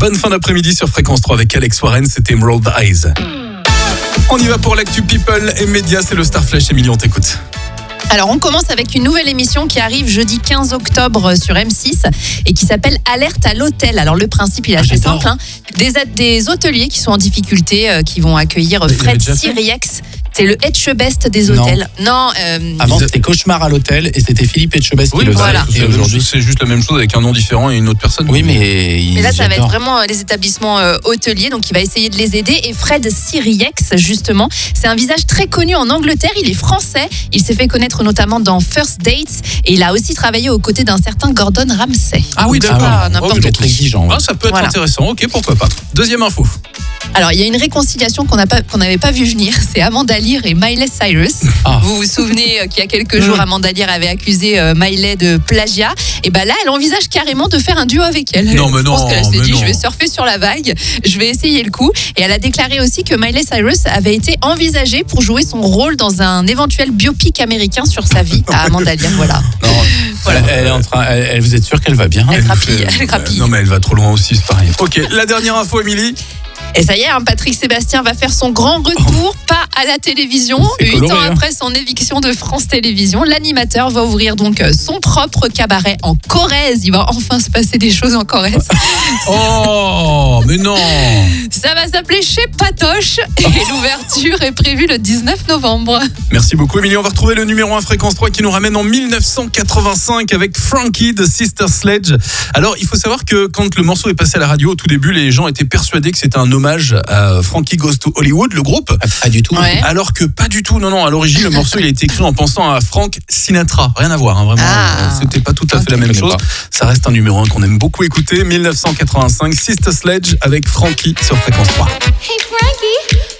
Bonne fin d'après-midi sur Fréquence 3 avec Alex Warren, c'était Emerald Eyes. On y va pour l'actu People et Médias, c'est le Star Flash. Émilie, on t'écoute. Alors, on commence avec une nouvelle émission qui arrive jeudi 15 octobre sur M6 et qui s'appelle Alerte à l'hôtel. Alors, le principe, il est assez simple. Des hôteliers qui sont en difficulté, qui vont accueillir Fred Siriex. C'est le Etchebest des hôtels. Non. Avant, c'était Cauchemar à l'hôtel et c'était Philippe Etchebest qui le faisait. Voilà. Et aujourd'hui, c'est juste la même chose avec un nom différent et une autre personne. Oui, mais là, ça va être vraiment les établissements hôteliers. Donc, il va essayer de les aider. Et Fred Siriex, justement, c'est un visage très connu en Angleterre. Il est français. Il s'est fait connaître notamment dans First Dates. Et il a aussi travaillé aux côtés d'un certain Gordon Ramsay. Ah oui, d'accord. N'importe être exigeant. Ça peut être intéressant. Ok, pourquoi pas. Deuxième info. Alors, il y a une réconciliation qu'on n'avait pas vu venir. C'est Amanda Lear et Miley Cyrus. Vous vous souvenez qu'il y a quelques jours, Amanda Lear avait accusé Miley de plagiat. Et là, elle envisage carrément de faire un duo avec elle. Non, mais Je non. pense qu'elle s'est dit, je vais surfer sur la vague, je vais essayer le coup. Et elle a déclaré aussi que Miley Cyrus avait été envisagée pour jouer son rôle dans un éventuel biopic américain sur sa vie à Amanda Lear. Voilà. Non, voilà. Vous êtes sûr qu'elle va bien? Elle grappille. Non, mais elle va trop loin aussi, c'est pareil. Ok, la dernière info, Émilie. Et ça y est, Patrick Sébastien va faire son grand retour, pas à la télévision. 8 ans après son éviction de France Télévisions, l'animateur va ouvrir donc son propre cabaret en Corrèze. Il va enfin se passer des choses en Corrèze. Oh, mais non. Ça va s'appeler Chez Patoche et l'ouverture est prévue le 19 novembre. Merci beaucoup, Émilie. On va retrouver le numéro 1 Fréquence 3 qui nous ramène en 1985 avec Frankie de Sister Sledge. Alors, il faut savoir que quand le morceau est passé à la radio, au tout début, les gens étaient persuadés que c'était un hommage à Frankie Goes to Hollywood, le groupe. Pas du tout. Ouais. Alors que pas du tout. Non. À l'origine, le morceau, il a été écrit en pensant à Frank Sinatra. Rien à voir, vraiment. C'était pas tout à fait la même chose. Ça reste un numéro 1 qu'on aime beaucoup écouter. 1985, Sister Sledge avec Frankie sur Fréquence 3. Hey Frankie!